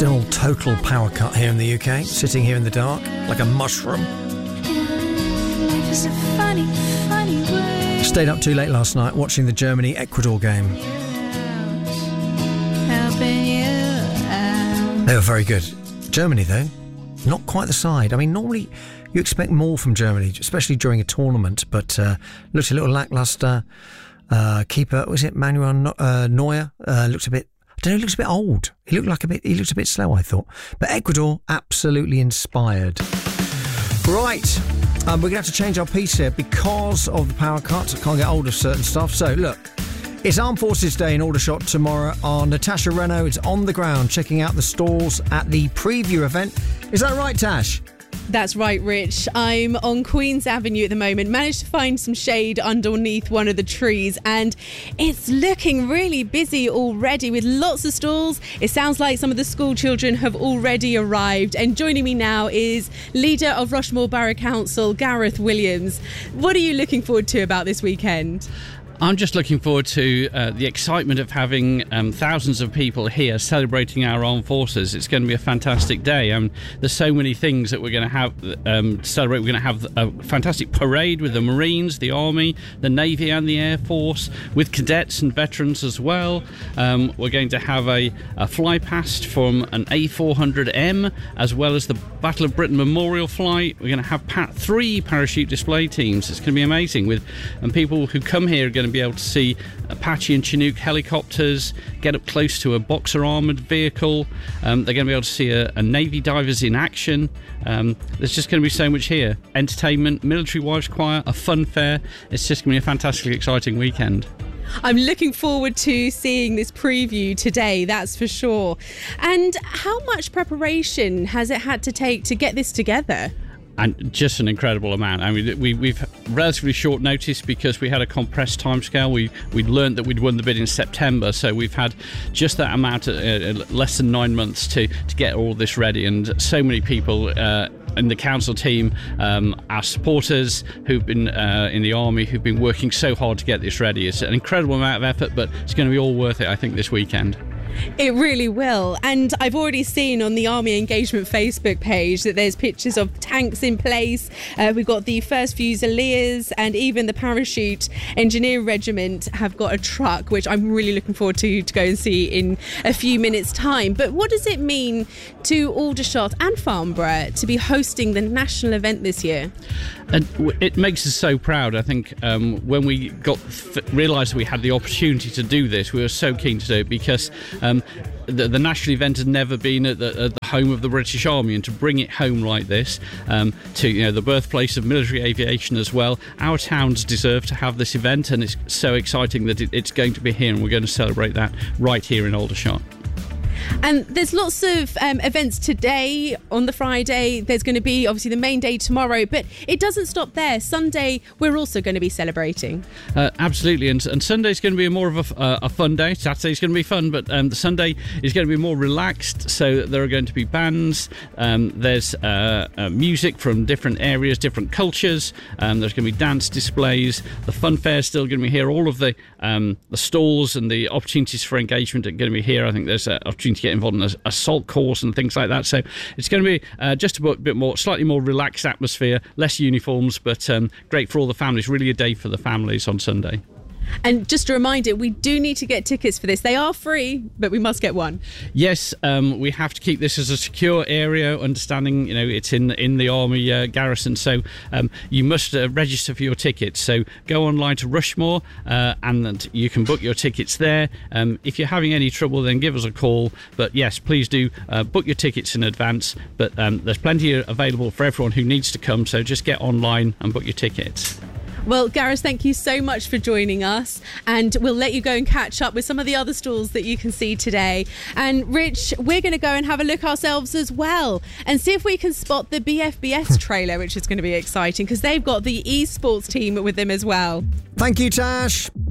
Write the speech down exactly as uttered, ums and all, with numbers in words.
Still total power cut here in the U K, sitting here in the dark like a mushroom. It's a funny, funny way. Stayed up too late last night watching the Germany-Ecuador game. Helping you out. They were very good. Germany, though, not quite the side. I mean, normally you expect more from Germany, especially during a tournament, but uh, looked a little lacklustre. Uh, keeper, was it Manuel no- uh, Neuer? Uh, looked a bit, I don't know, he looks a bit old. He looked like a bit, he looked a bit slow, I thought. But Ecuador, absolutely inspired. Right, um, we're going to have to change our piece here because of the power cut. I can't get hold of certain stuff. So, look, it's Armed Forces Day in Aldershot tomorrow. Our Natasha Renault is on the ground checking out the stalls at the preview event. Is that right, Tash? That's right, Rich. I'm on Queen's Avenue at the moment. Managed to find some shade underneath one of the trees, and it's looking really busy already with lots of stalls. It sounds like some of the school children have already arrived. And joining me now is leader of Rushmore Borough Council, Gareth Williams. What are you looking forward to about this weekend? I'm just looking forward to uh, the excitement of having um, thousands of people here celebrating our armed forces. It's going to be a fantastic day. Um, there's so many things that we're going to have um, to celebrate. We're going to have a fantastic parade with the Marines, the Army, the Navy and the Air Force, with cadets and veterans as well. Um, we're going to have a, a fly past from an A four hundred M, as well as the Battle of Britain Memorial Flight. We're going to have Pat three parachute display teams. It's going to be amazing. With and people who come here are going to be able to see Apache and Chinook helicopters, get up close to a Boxer armoured vehicle. Um, they're going to be able to see a, a Navy divers in action. Um, there's just going to be so much here. Entertainment, military wives choir, a fun fair. It's just going to be a fantastically exciting weekend. I'm looking forward to seeing this preview today, that's for sure. And how much preparation has it had to take to get this together? And just an incredible amount. I mean, we, we've relatively short notice because we had a compressed timescale. We we'd learned that we'd won the bid in September, so we've had just that amount, of, uh, less than nine months to, to get all this ready. And so many people uh, in the council team, um, our supporters who've been uh, in the army, who've been working so hard to get this ready. It's an incredible amount of effort, but it's going to be all worth it, I think, this weekend. It really will. And I've already seen on the Army Engagement Facebook page that there's pictures of tanks in place. Uh, we've got the first Fusiliers, and even the Parachute Engineer Regiment have got a truck, which I'm really looking forward to to go and see in a few minutes' time. But what does it mean to Aldershot and Farnborough to be hosting the national event this year? And it makes us so proud. I think um, when we got realised we had the opportunity to do this, we were so keen to do it because um, the, the national event had never been at the, at the home of the British Army, and to bring it home like this, um, to you know the birthplace of military aviation as well. Our towns deserve to have this event, and it's so exciting that it, it's going to be here, and we're going to celebrate that right here in Aldershot. And there's lots of um, events today on the Friday. There's going to be obviously the main day tomorrow, but it doesn't stop there. Sunday, we're also going to be celebrating. Uh, absolutely, and, and Sunday's going to be more of a, uh, a fun day. Saturday's going to be fun, but um, the Sunday is going to be more relaxed. So there are going to be bands. Um, there's uh, uh, music from different areas, different cultures. Um, there's going to be dance displays. The fun fair is still going to be here. All of the um, the stalls and the opportunities for engagement are going to be here. I think there's an opportunity to get involved in an assault course and things like that. So it's going to be uh, just a bit more, slightly more relaxed atmosphere, less uniforms, but um, great for all the families. Really a day for the families on Sunday. And just a reminder, we do need to get tickets for this. They are free, but we must get one. Yes, um, we have to keep this as a secure area, understanding, you know, it's in in the Army uh, garrison, so um, you must uh, register for your tickets. So go online to Rushmore uh, and you can book your tickets there. Um, if you're having any trouble, then give us a call. But yes, please do uh, book your tickets in advance. But um, there's plenty available for everyone who needs to come, so just get online and book your tickets. Well, Gareth, thank you so much for joining us, and we'll let you go and catch up with some of the other stalls that you can see today. And Rich, we're going to go and have a look ourselves as well and see if we can spot the B F B S trailer, which is going to be exciting because they've got the esports team with them as well. Thank you, Tash.